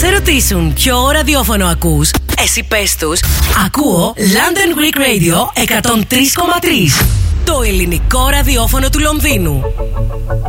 σε ρωτήσουν ποιο ραδιόφωνο ακούς, εσύ πες τους, ακούω London Greek Radio 103,3, το ελληνικό ραδιόφωνο του Λονδίνου.